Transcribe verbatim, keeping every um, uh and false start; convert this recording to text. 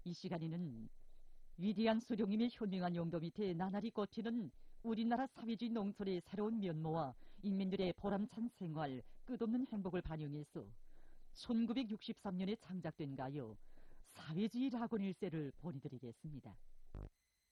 이 시간에는 위대한 수령님의 현명한 용도 밑에 나날이 꽂히는 우리나라 사회주의 농촌의 새로운 면모와 인민들의 보람찬 생활, 끝없는 행복을 반영해서 천구백육십삼 년에 창작된 가요 사회주의 라곤일세를 보내드리겠습니다.